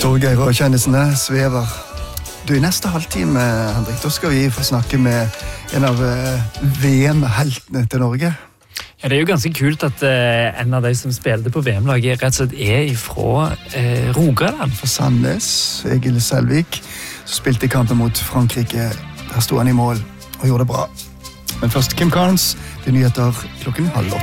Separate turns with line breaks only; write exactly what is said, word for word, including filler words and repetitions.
Torgeir og kjendisene svever. Du, I neste halvtime, Henrik, da skal vi få snakke med en av V M-heltene til Norge.
Ja, det er jo ganske kult at uh, en av de som spilte på V M-laget rett og slett er ifra uh, Rogaland.
Fra Sandnes, Egil Selvik, som spilte i kampen mot Frankrike. Der stod han i mål og gjorde det bra. Men først Kim Carnes, det er nyheter klokken halv åtte.